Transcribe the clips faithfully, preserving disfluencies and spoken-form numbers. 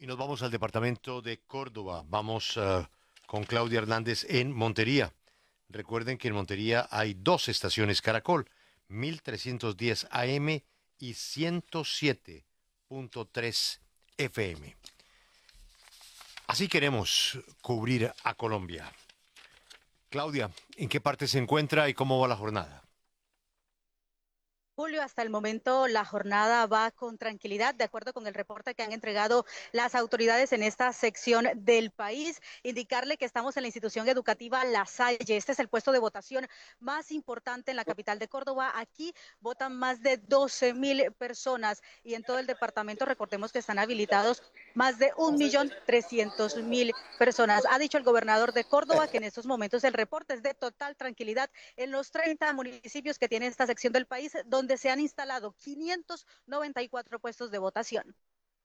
Y nos vamos al departamento de Córdoba. Vamos uh, con Claudia Hernández en Montería. Recuerden que en Montería hay dos estaciones Caracol, mil trescientos diez A M y ciento siete punto tres F M. Así queremos cubrir a Colombia. Claudia, ¿en qué parte se encuentra y cómo va la jornada? Julio, hasta el momento la jornada va con tranquilidad, de acuerdo con el reporte que han entregado las autoridades en esta sección del país. Indicarle que estamos en la institución educativa La Salle. Este es el puesto de votación más importante en la capital de Córdoba. Aquí votan más de doce mil personas y en todo el departamento recordemos que están habilitados más de un millón trescientos mil personas. Ha dicho el gobernador de Córdoba que en estos momentos el reporte es de total tranquilidad en los treinta municipios que tiene esta sección del país, donde se han instalado quinientos noventa y cuatro puestos de votación.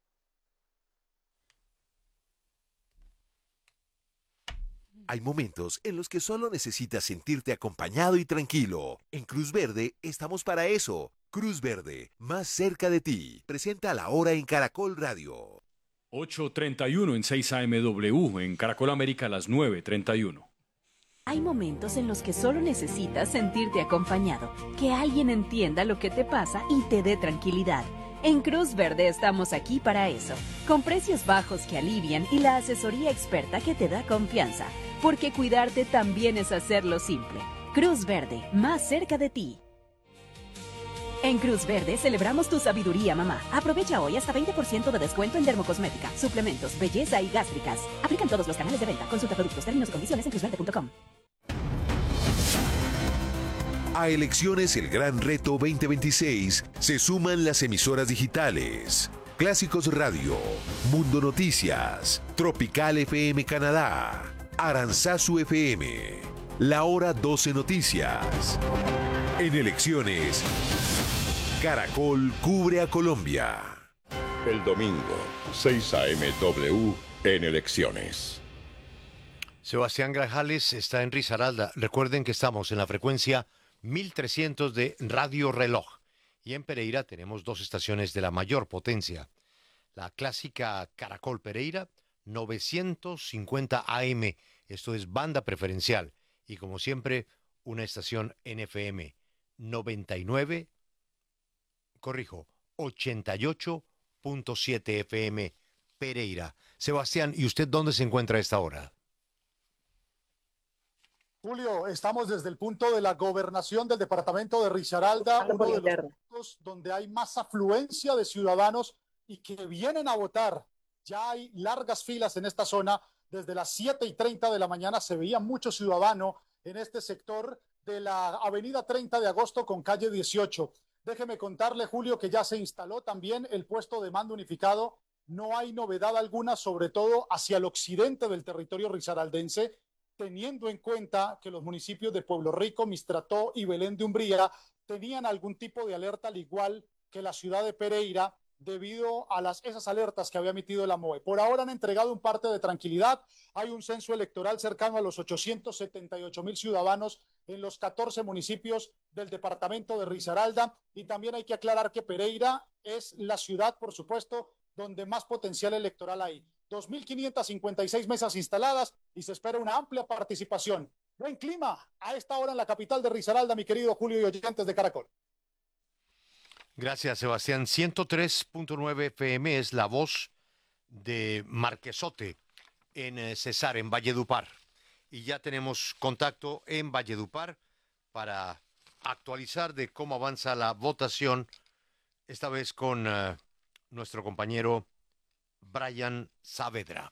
Hay momentos en los que solo necesitas sentirte acompañado y tranquilo. En Cruz Verde estamos para eso. Cruz Verde, más cerca de ti. Presenta la hora en Caracol Radio. ocho treinta y uno en seis A M W, en Caracol América a las nueve treinta y uno. Hay momentos en los que solo necesitas sentirte acompañado, que alguien entienda lo que te pasa y te dé tranquilidad. En Cruz Verde estamos aquí para eso, con precios bajos que alivian y la asesoría experta que te da confianza, porque cuidarte también es hacerlo simple. Cruz Verde, más cerca de ti. En Cruz Verde celebramos tu sabiduría, mamá. Aprovecha hoy hasta veinte por ciento de descuento en dermocosmética, suplementos, belleza y gástricas. Aplican todos los canales de venta. Consulta productos, términos y condiciones en cruz verde punto com. A Elecciones El Gran Reto veinte veintiséis se suman las emisoras digitales. Clásicos Radio, Mundo Noticias, Tropical F M Canadá, Aranzazu F M, La Hora doce Noticias. En Elecciones, Caracol cubre a Colombia. El domingo, seis A M W en Elecciones. Sebastián Grajales está en Risaralda. Recuerden que estamos en la frecuencia mil trescientos de Radio Reloj. Y en Pereira tenemos dos estaciones de la mayor potencia. La clásica Caracol Pereira, novecientos cincuenta A M. Esto es banda preferencial. Y como siempre, una estación N F M, noventa y nueve, corrijo, ochenta y ocho punto siete F M Pereira. Sebastián, ¿y usted dónde se encuentra a esta hora? Julio, estamos desde el punto de la gobernación del departamento de Risaralda, uno de los puntos donde hay más afluencia de ciudadanos y que vienen a votar. Ya hay largas filas en esta zona. Desde las siete y treinta de la mañana se veía mucho ciudadano en este sector de la avenida treinta de agosto con calle dieciocho. Déjeme contarle, Julio, que ya se instaló también el puesto de mando unificado. No hay novedad alguna, sobre todo hacia el occidente del territorio risaraldense, teniendo en cuenta que los municipios de Pueblo Rico, Mistrató y Belén de Umbría tenían algún tipo de alerta, al igual que la ciudad de Pereira, debido a las, esas alertas que había emitido la M O E. Por ahora han entregado un parte de tranquilidad. Hay un censo electoral cercano a los ochocientos setenta y ocho mil ciudadanos en los catorce municipios del departamento de Risaralda. Y también hay que aclarar que Pereira es la ciudad, por supuesto, donde más potencial electoral hay. dos mil quinientas cincuenta y seis mesas instaladas y se espera una amplia participación. Buen clima a esta hora en la capital de Risaralda, mi querido Julio y oyentes de Caracol. Gracias, Sebastián. ciento tres punto nueve F M es la voz de Marquesote en eh, Cesar, en Valledupar. Y ya tenemos contacto en Valledupar para actualizar de cómo avanza la votación, esta vez con uh, nuestro compañero Brian Saavedra.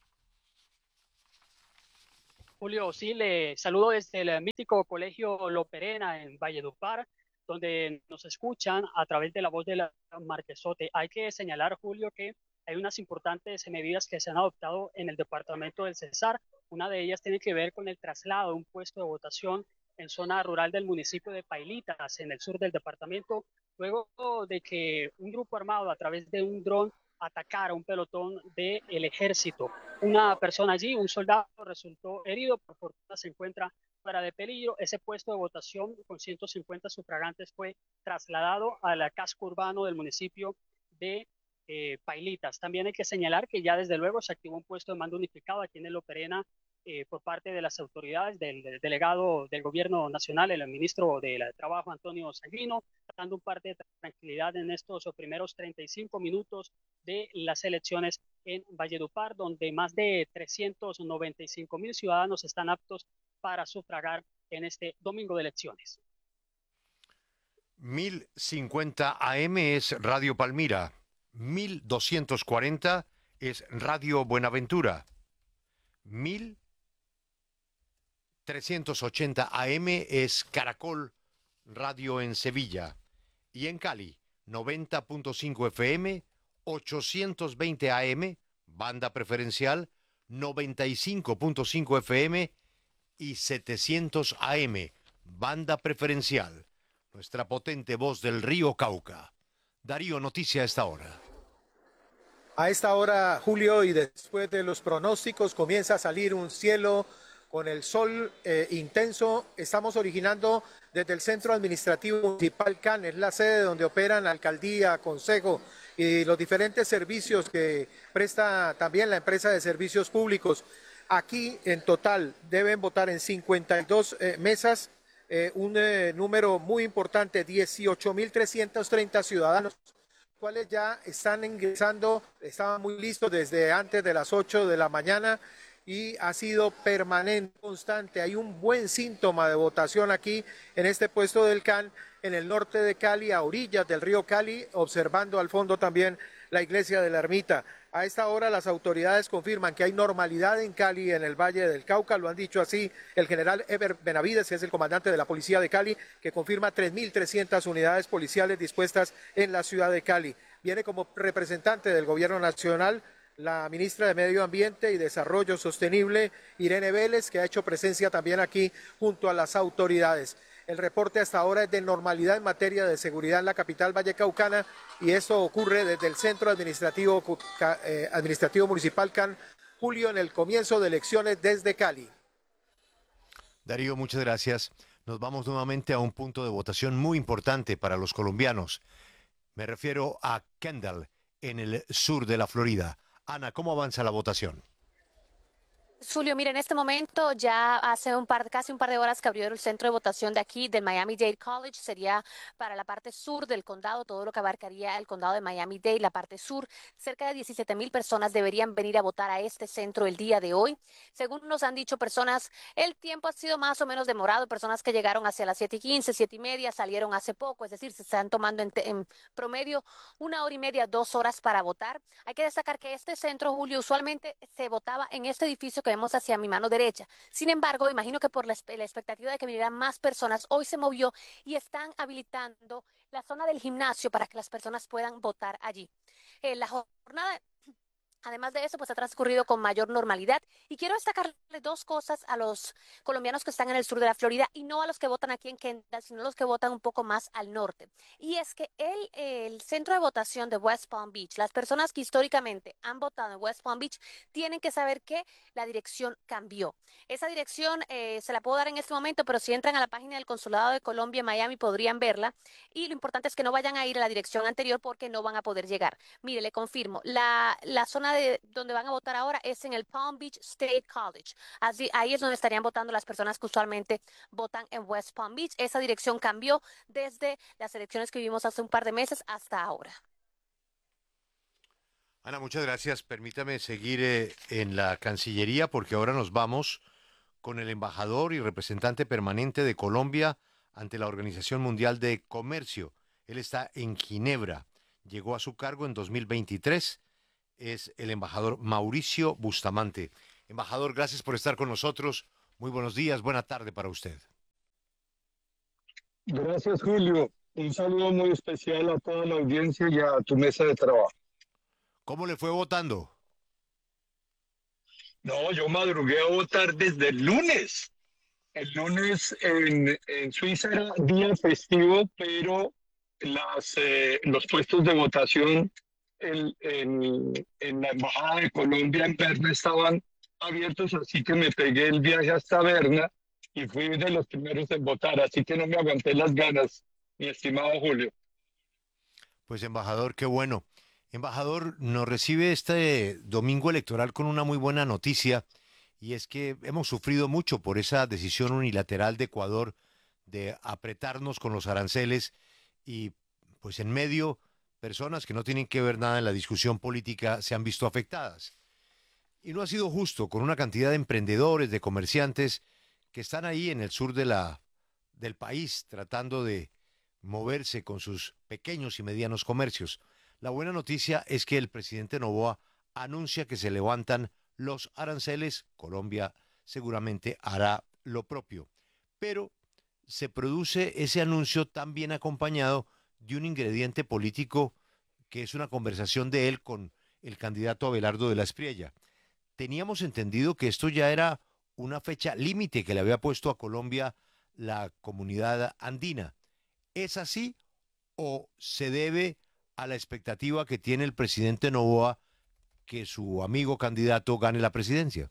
Julio, sí, le saludo desde el mítico Colegio Loperena en Valledupar, donde nos escuchan a través de la voz de la Marquesote. Hay que señalar, Julio, que hay unas importantes medidas que se han adoptado en el departamento del Cesar. Una de ellas tiene que ver con el traslado de un puesto de votación en zona rural del municipio de Pailitas, en el sur del departamento, luego de que un grupo armado a través de un dron atacara un pelotón del ejército. Una persona allí, un soldado, resultó herido, por fortuna se encuentra fuera de peligro. Ese puesto de votación con ciento cincuenta sufragantes fue trasladado al casco urbano del municipio de eh, Pailitas. También hay que señalar que ya desde luego se activó un puesto de mando unificado aquí en el Loperena eh, por parte de las autoridades, del, del delegado del gobierno nacional, el ministro del Trabajo, Antonio Sanguino, dando un parte de tranquilidad en estos primeros treinta y cinco minutos de las elecciones en Valledupar, donde más de trescientos noventa y cinco mil ciudadanos están aptos para sufragar en este domingo de elecciones. mil cincuenta A M es Radio Palmira, mil doscientos cuarenta es Radio Buenaventura, mil trescientos ochenta A M es Caracol Radio en Sevilla y en Cali noventa punto cinco F M, ochocientos veinte A M, banda preferencial, noventa y cinco punto cinco F M y setecientos A M, banda preferencial. Nuestra potente voz del río Cauca. Darío, noticia a esta hora. A esta hora, Julio, y después de los pronósticos, comienza a salir un cielo con el sol eh, intenso. Estamos originando desde el Centro Administrativo Municipal C A N, es la sede donde operan alcaldía, consejo y los diferentes servicios que presta también la empresa de servicios públicos. Aquí, en total, deben votar en cincuenta y dos eh, mesas, eh, un eh, número muy importante, dieciocho mil trescientos treinta ciudadanos, cuales ya están ingresando, estaban muy listos desde antes de las ocho de la mañana y ha sido permanente, constante. Hay un buen síntoma de votación aquí en este puesto del C A N, en el norte de Cali, a orillas del río Cali, observando al fondo también la iglesia de la Ermita. A esta hora las autoridades confirman que hay normalidad en Cali, en el Valle del Cauca, lo han dicho así el general Ever Benavides, que es el comandante de la policía de Cali, que confirma tres mil trescientas unidades policiales dispuestas en la ciudad de Cali. Viene como representante del gobierno nacional la ministra de Medio Ambiente y Desarrollo Sostenible, Irene Vélez, que ha hecho presencia también aquí junto a las autoridades. El reporte hasta ahora es de normalidad en materia de seguridad en la capital vallecaucana y esto ocurre desde el Centro Administrativo, eh, Administrativo Municipal C A N, Julio, en el comienzo de elecciones desde Cali. Darío, muchas gracias. Nos vamos nuevamente a un punto de votación muy importante para los colombianos. Me refiero a Kendall, en el sur de la Florida. Ana, ¿cómo avanza la votación? Julio, mira, en este momento ya hace un par, casi un par de horas que abrió el centro de votación de aquí, del Miami-Dade College, sería para la parte sur del condado, todo lo que abarcaría el condado de Miami-Dade, la parte sur. Cerca de diecisiete mil personas deberían venir a votar a este centro el día de hoy. Según nos han dicho personas, el tiempo ha sido más o menos demorado, personas que llegaron hacia las siete y quince, siete y media, salieron hace poco, es decir, se están tomando en, en promedio una hora y media, dos horas para votar. Hay que destacar que este centro, Julio, usualmente se votaba en este edificio que vemos hacia mi mano derecha. Sin embargo, imagino que por la, la expectativa de que vinieran más personas, hoy se movió y están habilitando la zona del gimnasio para que las personas puedan votar allí. Eh, la jornada... Además de eso, pues ha transcurrido con mayor normalidad y quiero destacarle dos cosas a los colombianos que están en el sur de la Florida y no a los que votan aquí en Kendall, sino a los que votan un poco más al norte. Y es que el, el centro de votación de West Palm Beach, las personas que históricamente han votado en West Palm Beach tienen que saber que la dirección cambió. Esa dirección eh, se la puedo dar en este momento, pero si entran a la página del Consulado de Colombia en Miami podrían verla y lo importante es que no vayan a ir a la dirección anterior porque no van a poder llegar. Mire, le confirmo, la, la zona de De donde van a votar ahora es en el Palm Beach State College. Así, ahí es donde estarían votando las personas que usualmente votan en West Palm Beach. Esa dirección cambió desde las elecciones que vivimos hace un par de meses hasta ahora. Ana, muchas gracias. Permítame seguir eh, en la Cancillería porque ahora nos vamos con el embajador y representante permanente de Colombia ante la Organización Mundial de Comercio. Él está en Ginebra. Llegó a su cargo en dos mil veintitrés. Es el embajador Mauricio Bustamante. Embajador, gracias por estar con nosotros. Muy buenos días, buena tarde para usted. Gracias, Julio. Un saludo muy especial a toda la audiencia y a tu mesa de trabajo. ¿Cómo le fue votando? No, yo madrugué a votar desde el lunes. El lunes en, en Suiza era día festivo, pero las, eh, los puestos de votación En, en, en la Embajada de Colombia en Berna estaban abiertos, así que me pegué el viaje hasta Berna y fui de los primeros en votar, así que no me aguanté las ganas, mi estimado Julio. Pues embajador, qué bueno. Embajador, nos recibe este domingo electoral con una muy buena noticia y es que hemos sufrido mucho por esa decisión unilateral de Ecuador de apretarnos con los aranceles y pues en medio personas que no tienen que ver nada en la discusión política se han visto afectadas. Y no ha sido justo con una cantidad de emprendedores, de comerciantes que están ahí en el sur de la, del país tratando de moverse con sus pequeños y medianos comercios. La buena noticia es que el presidente Noboa anuncia que se levantan los aranceles. Colombia seguramente hará lo propio. Pero se produce ese anuncio tan bien acompañado de un ingrediente político que es una conversación de él con el candidato Abelardo de la Espriella. Teníamos entendido que esto ya era una fecha límite que le había puesto a Colombia la comunidad andina. ¿Es así o se debe a la expectativa que tiene el presidente Noboa que su amigo candidato gane la presidencia?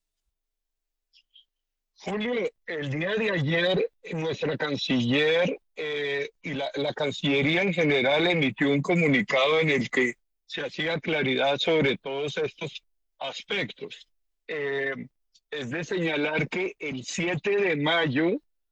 Julio, el día de ayer nuestra canciller eh, y la, la Cancillería en general emitió un comunicado en el que se hacía claridad sobre todos estos aspectos. Eh, es de señalar que el siete de mayo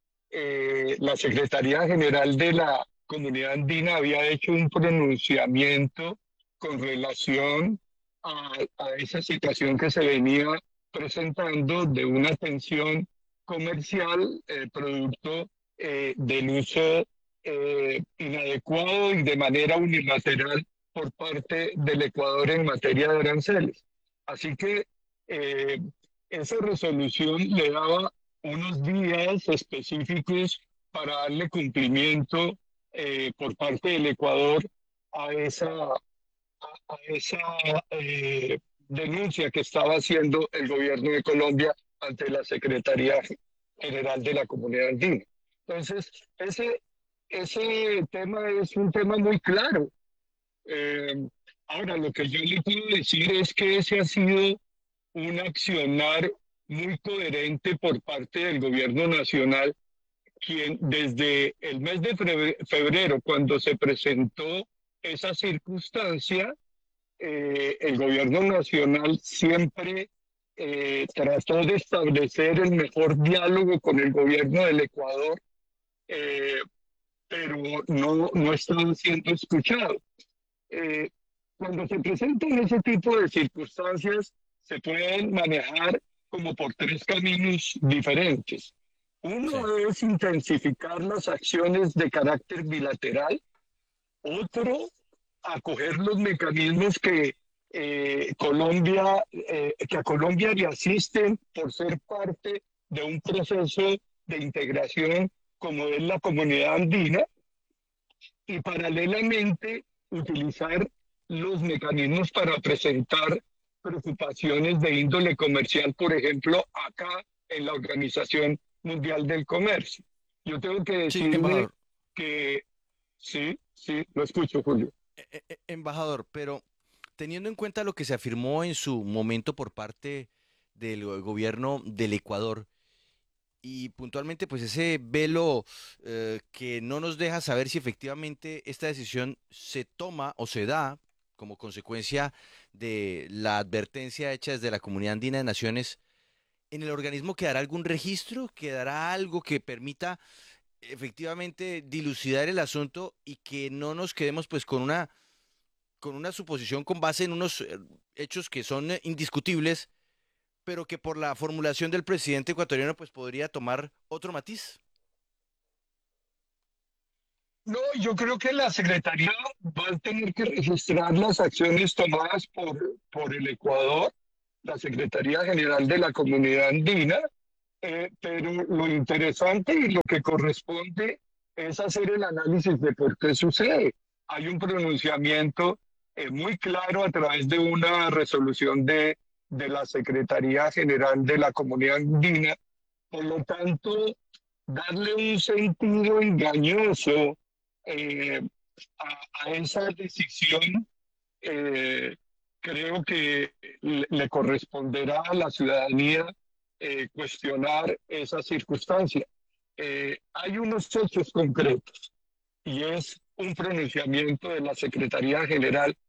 eh, la Secretaría General de la Comunidad Andina había hecho un pronunciamiento con relación a, a esa situación que se venía presentando de una tensión comercial eh, producto eh, del uso eh, inadecuado y de manera unilateral por parte del Ecuador en materia de aranceles. Así que eh, esa resolución le daba unos días específicos para darle cumplimiento eh, por parte del Ecuador a esa, a, a esa eh, denuncia que estaba haciendo el gobierno de Colombia ante la Secretaría General de la Comunidad Andina. Entonces, ese, ese tema es un tema muy claro. Eh, ahora, lo que yo le puedo decir es que ese ha sido un accionar muy coherente por parte del gobierno nacional, quien desde el mes de febrero, cuando se presentó esa circunstancia, eh, el gobierno nacional siempre eh, trató de establecer el mejor diálogo con el gobierno del Ecuador, eh, pero no, no estaba siendo escuchado. Eh, cuando se presentan ese tipo de circunstancias, se pueden manejar como por tres caminos diferentes. Uno sí. es intensificar las acciones de carácter bilateral. Otro, acoger los mecanismos que eh, Colombia, eh, que a Colombia le asisten por ser parte de un proceso de integración como es la Comunidad Andina, y paralelamente utilizar los mecanismos para presentar preocupaciones de índole comercial, por ejemplo, acá en la Organización Mundial del Comercio. Yo tengo que decirle sí, que sí, sí, lo escucho, Julio. Eh, eh, embajador, pero teniendo en cuenta lo que se afirmó en su momento por parte del gobierno del Ecuador y puntualmente pues ese velo eh, que no nos deja saber si efectivamente esta decisión se toma o se da como consecuencia de la advertencia hecha desde la Comunidad Andina de Naciones, ¿en el organismo quedará algún registro? ¿Quedará algo que permita efectivamente dilucidar el asunto y que no nos quedemos pues con una, con una suposición con base en unos hechos que son indiscutibles, pero que por la formulación del presidente ecuatoriano pues podría tomar otro matiz? No, yo creo que la Secretaría va a tener que registrar las acciones tomadas por, por el Ecuador, la Secretaría General de la Comunidad Andina, eh, pero lo interesante y lo que corresponde es hacer el análisis de por qué sucede. Hay un pronunciamiento eh, muy claro a través de una resolución de, de la Secretaría General de la Comunidad Andina, por lo tanto, darle un sentido engañoso Eh, a, a esa decisión, eh, creo que le, le corresponderá a la ciudadanía eh, cuestionar esa circunstancia. Eh, hay unos hechos concretos y es un pronunciamiento de la Secretaría General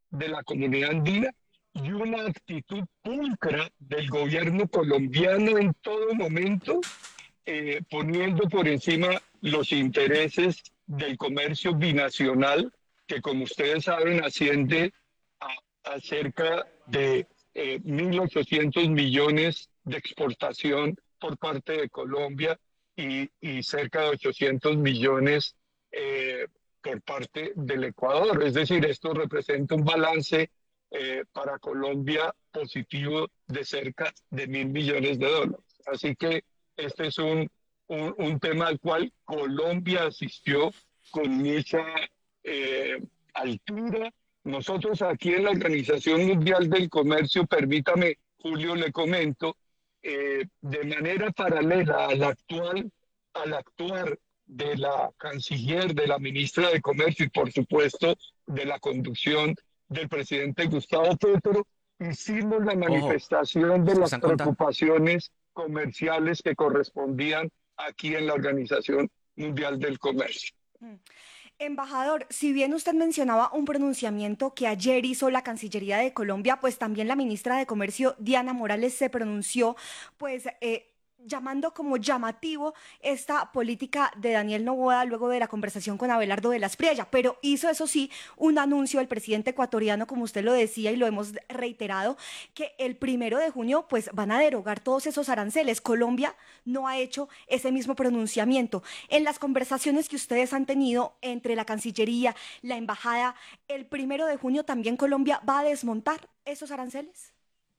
de la comunidad andina y una actitud pulcra del gobierno colombiano en todo momento, eh, poniendo por encima los intereses del comercio binacional, que como ustedes saben asciende a, a cerca de eh, mil ochocientos millones de exportación por parte de Colombia y, y cerca de ochocientos millones eh, por parte del Ecuador. Es decir, esto representa un balance eh, para Colombia positivo de cerca de mil millones de dólares. Así que este es un, un, un tema al cual Colombia asistió con mucha eh, altura. Nosotros aquí en la Organización Mundial del Comercio, permítame, Julio, le comento, eh, de manera paralela al actual, al actuar de la canciller, de la ministra de Comercio y por supuesto de la conducción del presidente Gustavo Petro, hicimos la manifestación de las preocupaciones comerciales que correspondían aquí en la Organización Mundial del Comercio. Embajador, si bien usted mencionaba un pronunciamiento que ayer hizo la Cancillería de Colombia, pues también la ministra de Comercio, Diana Morales, se pronunció, pues eh, llamando como llamativo esta política de Daniel Noboa luego de la conversación con Abelardo de la Espriella, pero hizo eso sí un anuncio el presidente ecuatoriano, como usted lo decía y lo hemos reiterado, que el primero de junio pues van a derogar todos esos aranceles. Colombia no ha hecho ese mismo pronunciamiento. En las conversaciones que ustedes han tenido entre la Cancillería, la Embajada, el primero de junio también Colombia va a desmontar esos aranceles.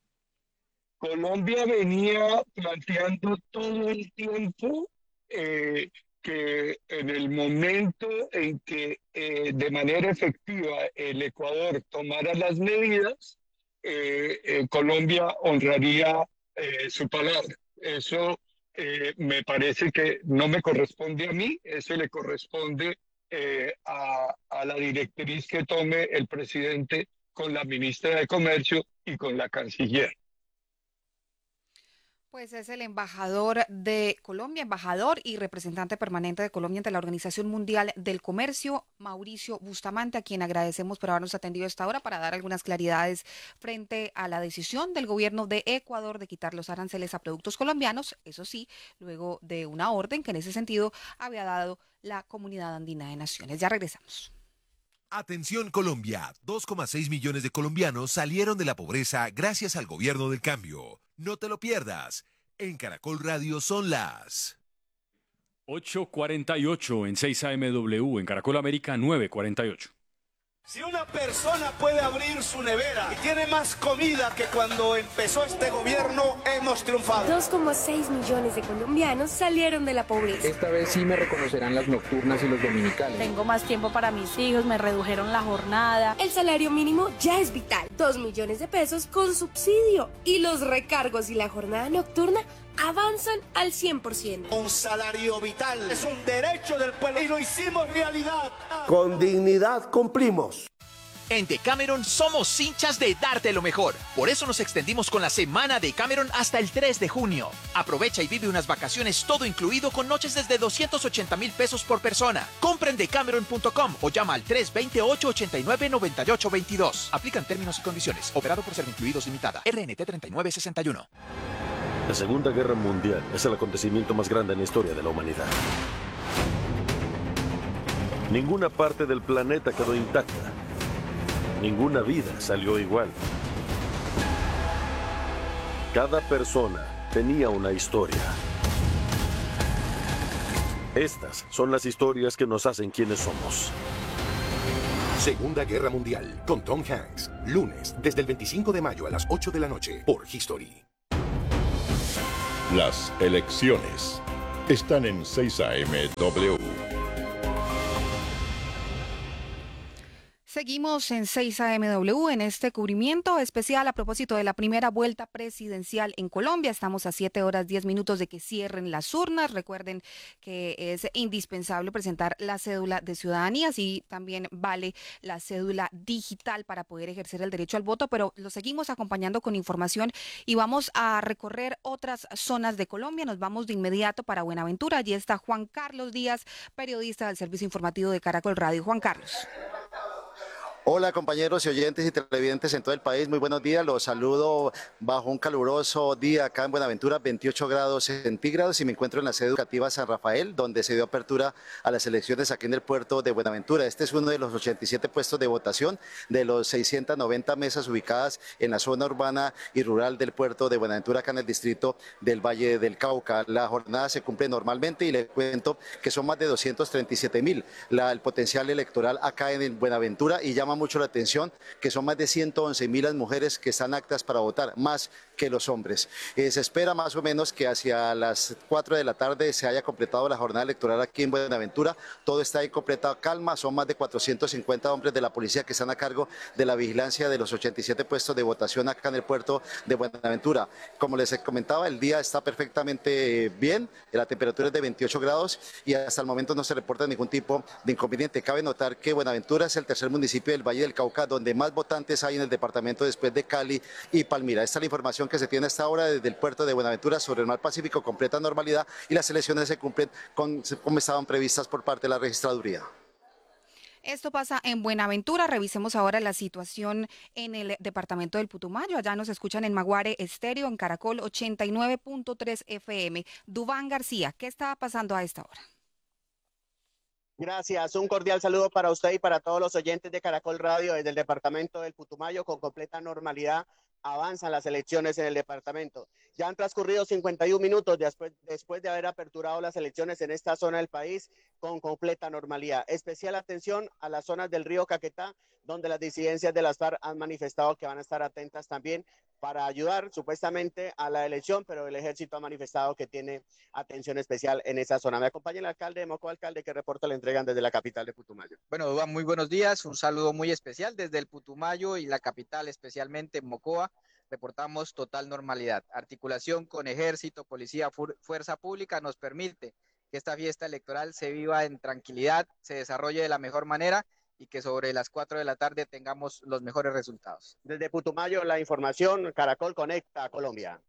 Colombia venía planteando todo el tiempo eh, que en el momento en que eh, de manera efectiva el Ecuador tomara las medidas, eh, eh, Colombia honraría eh, su palabra. Eso eh, me parece que no me corresponde a mí, eso le corresponde eh, a, a la directriz que tome el presidente con la ministra de Comercio y con la canciller. Pues es el embajador de Colombia, embajador y representante permanente de Colombia ante la Organización Mundial del Comercio, Mauricio Bustamante, a quien agradecemos por habernos atendido a esta hora para dar algunas claridades frente a la decisión del gobierno de Ecuador de quitar los aranceles a productos colombianos, eso sí, luego de una orden que en ese sentido había dado la Comunidad Andina de Naciones. Ya regresamos. Atención Colombia, dos coma seis millones de colombianos salieron de la pobreza gracias al gobierno del cambio. No te lo pierdas. En Caracol Radio son las ocho cuarenta y ocho en seis A M W, en Caracol América nueve cuarenta y ocho. Si una persona puede abrir su nevera y tiene más comida que cuando empezó este gobierno, hemos triunfado. dos coma seis millones de colombianos salieron de la pobreza. Esta vez sí me reconocerán las nocturnas y los dominicales. Tengo más tiempo para mis hijos, me redujeron la jornada. El salario mínimo ya es vital, dos millones de pesos con subsidio. Y los recargos y la jornada nocturna avanzan al cien por ciento. Un salario vital es un derecho del pueblo y lo hicimos realidad. Con dignidad cumplimos. En Decameron somos hinchas de darte lo mejor. Por eso nos extendimos con la semana de Decameron hasta el tres de junio. Aprovecha y vive unas vacaciones todo incluido con noches desde doscientos ochenta mil pesos por persona. Compra en decameron punto com o llama al tres dos ocho, ocho nueve, nueve ocho dos dos. Aplican términos y condiciones. Operado por Servincluidos Limitada. R N T treinta y nueve sesenta y uno. La Segunda Guerra Mundial es el acontecimiento más grande en la historia de la humanidad. Ninguna parte del planeta quedó intacta. Ninguna vida salió igual. Cada persona tenía una historia. Estas son las historias que nos hacen quienes somos. Segunda Guerra Mundial, con Tom Hanks. Lunes, desde el veinticinco de mayo a las ocho de la noche, por History. Las elecciones están en seis A M W. Seguimos en seis A M W en este cubrimiento especial a propósito de la primera vuelta presidencial en Colombia. Estamos a siete horas diez minutos de que cierren las urnas. Recuerden que es indispensable presentar la cédula de ciudadanía, y también vale la cédula digital para poder ejercer el derecho al voto, pero lo seguimos acompañando con información y vamos a recorrer otras zonas de Colombia. Nos vamos de inmediato para Buenaventura. Allí está Juan Carlos Díaz, periodista del Servicio Informativo de Caracol Radio. Juan Carlos. Hola compañeros y oyentes y televidentes en todo el país, muy buenos días, los saludo bajo un caluroso día acá en Buenaventura, veintiocho grados centígrados y me encuentro en la sede educativa San Rafael, donde se dio apertura a las elecciones aquí en el puerto de Buenaventura. Este es uno de los ochenta y siete puestos de votación de los seiscientas noventa mesas ubicadas en la zona urbana y rural del puerto de Buenaventura, acá en el distrito del Valle del Cauca. La jornada se cumple normalmente y les cuento que son más de doscientos treinta y siete mil el potencial electoral acá en Buenaventura y llama mucho la atención que son más de ciento once mil las mujeres que están aptas para votar, más que los hombres. Eh, se espera más o menos que hacia las cuatro de la tarde se haya completado la jornada electoral aquí en Buenaventura. Todo está en completa calma, son más de cuatrocientos cincuenta hombres de la policía que están a cargo de la vigilancia de los ochenta y siete puestos de votación acá en el puerto de Buenaventura. Como les comentaba, el día está perfectamente bien, la temperatura es de veintiocho grados y hasta el momento no se reporta ningún tipo de inconveniente. Cabe notar que Buenaventura es el tercer municipio del Valle del Cauca donde más votantes hay en el departamento después de Cali y Palmira. Esta es la información que se tiene hasta ahora desde el puerto de Buenaventura sobre el mar Pacífico, completa normalidad y las elecciones se cumplen con, como estaban previstas por parte de la registraduría. Esto pasa en Buenaventura. Revisemos ahora la situación en el departamento del Putumayo. Allá nos escuchan en Maguare Estéreo, en Caracol ochenta y nueve punto tres F M. Duván García, ¿qué está pasando a esta hora? Gracias, un cordial saludo para usted y para todos los oyentes de Caracol Radio desde el departamento del Putumayo. Con completa normalidad avanzan las elecciones en el departamento. Ya han transcurrido cincuenta y un minutos después, después de haber aperturado las elecciones en esta zona del país con completa normalidad. Especial atención a las zonas del río Caquetá, donde las disidencias de las FARC han manifestado que van a estar atentas también para ayudar supuestamente a la elección, pero el ejército ha manifestado que tiene atención especial en esa zona. Me acompaña el alcalde de Moco, alcalde, que reporta la entregan desde la capital de Putumayo. Bueno, Duván, muy buenos días, un saludo muy especial desde el Putumayo y la capital, especialmente Mocoa. Reportamos total normalidad. Articulación con ejército, policía, fuerza pública nos permite que esta fiesta electoral se viva en tranquilidad, se desarrolle de la mejor manera y que sobre las cuatro de la tarde tengamos los mejores resultados. Desde Putumayo, la información, Caracol Conecta a Colombia.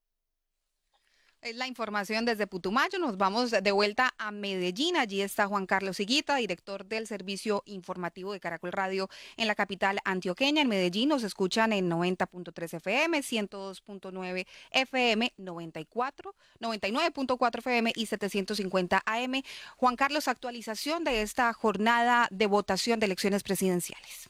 Es la información desde Putumayo. Nos vamos de vuelta a Medellín. Allí está Juan Carlos Higuita, director del Servicio Informativo de Caracol Radio en la capital antioqueña. En Medellín nos escuchan en noventa punto tres F M, ciento dos punto nueve F M, noventa y cuatro, noventa y nueve punto cuatro F M y setecientos cincuenta A M. Juan Carlos, actualización de esta jornada de votación de elecciones presidenciales.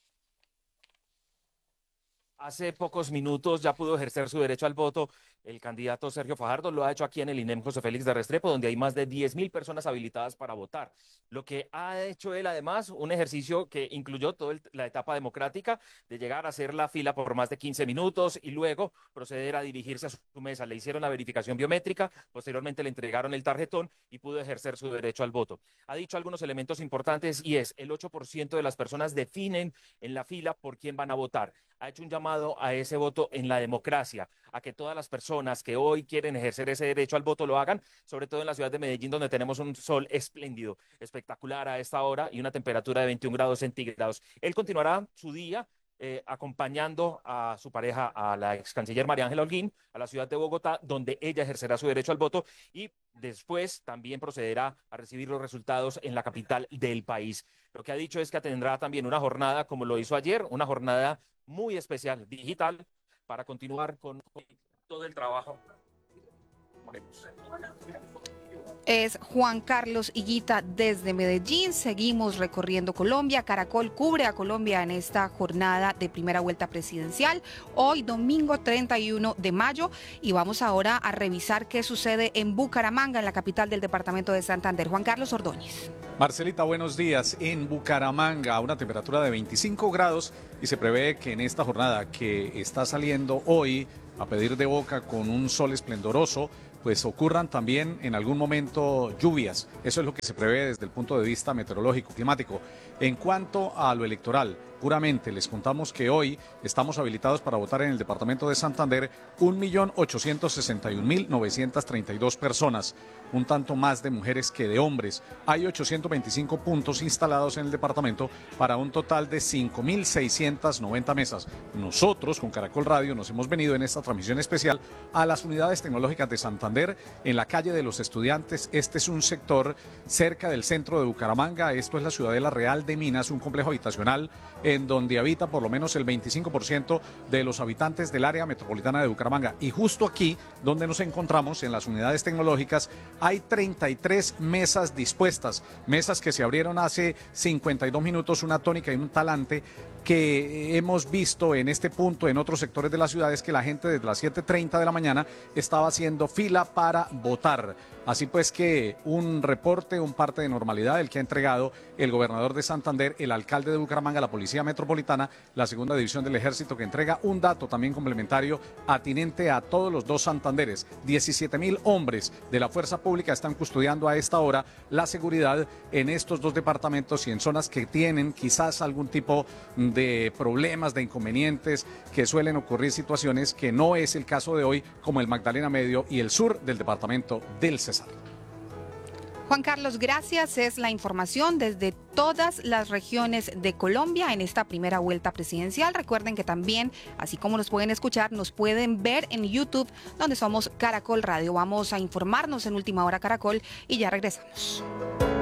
Hace pocos minutos ya pudo ejercer su derecho al voto el candidato Sergio Fajardo. Lo ha hecho aquí en el INEM José Félix de Restrepo, donde hay más de diez mil personas habilitadas para votar. Lo que ha hecho él, además, un ejercicio que incluyó toda la etapa democrática de llegar a hacer la fila por más de quince minutos y luego proceder a dirigirse a su mesa. Le hicieron la verificación biométrica, posteriormente le entregaron el tarjetón y pudo ejercer su derecho al voto. Ha dicho algunos elementos importantes y es el ocho por ciento de las personas definen en la fila por quién van a votar. Ha hecho un llamado a ese voto en la democracia, a que todas las personas que hoy quieren ejercer ese derecho al voto lo hagan, sobre todo en la ciudad de Medellín, donde tenemos un sol espléndido, espectacular a esta hora y una temperatura de veintiún grados centígrados. Él continuará su día eh, acompañando a su pareja, a la ex canciller María Ángela Holguín, a la ciudad de Bogotá, donde ella ejercerá su derecho al voto y después también procederá a recibir los resultados en la capital del país. Lo que ha dicho es que tendrá también una jornada, como lo hizo ayer, una jornada muy especial, digital, para continuar con todo el trabajo. Es Juan Carlos Higuita desde Medellín. Seguimos recorriendo Colombia. Caracol cubre a Colombia en esta jornada de primera vuelta presidencial. Hoy, domingo treinta y uno de mayo. Y vamos ahora a revisar qué sucede en Bucaramanga, en la capital del departamento de Santander. Juan Carlos Ordóñez. Marcelita, buenos días. En Bucaramanga, una temperatura de veinticinco grados y se prevé que en esta jornada que está saliendo hoy a pedir de boca con un sol esplendoroso, pues ocurran también en algún momento lluvias. Eso es lo que se prevé desde el punto de vista meteorológico, climático. En cuanto a lo electoral, puramente les contamos que hoy estamos habilitados para votar en el departamento de Santander un millón ochocientos sesenta y un mil novecientos treinta y dos personas, un tanto más de mujeres que de hombres. Hay ochocientos veinticinco puntos instalados en el departamento para un total de cinco mil seiscientas noventa mesas. Nosotros, con Caracol Radio, nos hemos venido en esta transmisión especial a las unidades tecnológicas de Santander, en la calle de los Estudiantes. Este es un sector cerca del centro de Bucaramanga. Esto es la Ciudadela Real de Minas, un complejo habitacional en en donde habita por lo menos el veinticinco por ciento de los habitantes del área metropolitana de Bucaramanga. Y justo aquí, donde nos encontramos, en las unidades tecnológicas, hay treinta y tres mesas dispuestas, mesas que se abrieron hace cincuenta y dos minutos, una tónica y un talante que hemos visto en este punto en otros sectores de la ciudad es que la gente desde las siete y treinta de la mañana estaba haciendo fila para votar. Así pues que un reporte, un parte de normalidad el que ha entregado el gobernador de Santander, el alcalde de Bucaramanga, la Policía Metropolitana, la Segunda División del Ejército, que entrega un dato también complementario atinente a todos los dos Santanderes. diecisiete mil hombres de la Fuerza Pública están custodiando a esta hora la seguridad en estos dos departamentos y en zonas que tienen quizás algún tipo de problemas, de inconvenientes, que suelen ocurrir situaciones que no es el caso de hoy, como el Magdalena Medio y el sur del departamento del Cesar. Juan Carlos, gracias. Es la información desde todas las regiones de Colombia en esta primera vuelta presidencial. Recuerden que también, así como nos pueden escuchar, nos pueden ver en YouTube, donde somos Caracol Radio. Vamos a informarnos en Última Hora Caracol y ya regresamos.